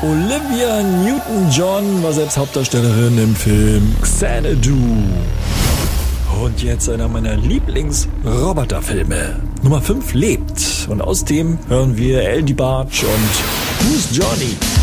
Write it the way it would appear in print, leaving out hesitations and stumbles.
Olivia Newton-John war selbst Hauptdarstellerin im Film Xanadu. Und jetzt einer meiner Lieblings-Roboterfilme. Nummer 5 lebt. Und aus dem hören wir Eldy Barge und Who's Johnny?